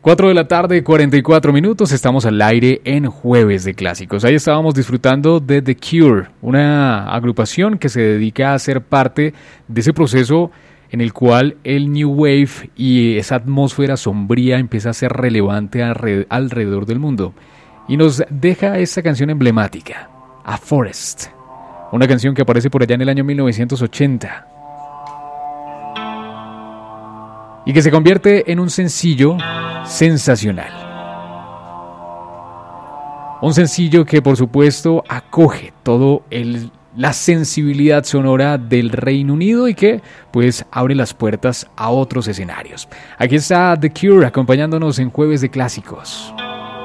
4 de la tarde, 44 minutos, estamos al aire en Jueves de Clásicos. Ahí estábamos disfrutando de The Cure, una agrupación que se dedica a ser parte de ese proceso en el cual el New Wave y esa atmósfera sombría empieza a ser relevante alrededor del mundo. Y nos deja esta canción emblemática, A Forest, una canción que aparece por allá en el año 1980. Y que se convierte en un sencillo sensacional. Un sencillo que por supuesto acoge todo la sensibilidad sonora del Reino Unido y que pues abre las puertas a otros escenarios. Aquí está The Cure acompañándonos en Jueves de Clásicos.